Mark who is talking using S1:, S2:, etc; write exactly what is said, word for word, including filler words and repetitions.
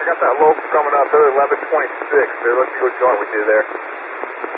S1: got that local coming up there, eleven twenty-six. They're looking to go joint with you there.